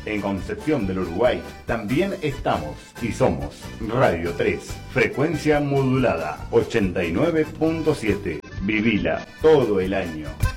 en Concepción del Uruguay, también estamos y somos Radio 3, frecuencia modulada 89.7. Vivila todo el año.